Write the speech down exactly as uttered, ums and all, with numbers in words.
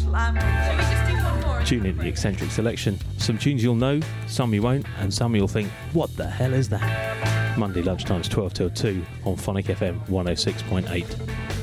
Tune into the Eccentric Selection. Some tunes you'll know, some you won't, and some you'll think, what the hell is that? Monday lunchtimes twelve till two on Phonic F M one oh six point eight.